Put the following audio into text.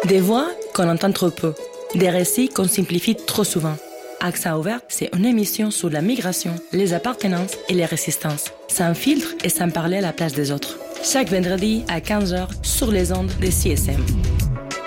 Des voix qu'on entend trop peu, des récits qu'on simplifie trop souvent. AXA Ouvert, c'est une émission sur la migration, les appartenances et les résistances, sans filtre et sans parler à la place des autres. Chaque vendredi à 15h sur les ondes de CSM.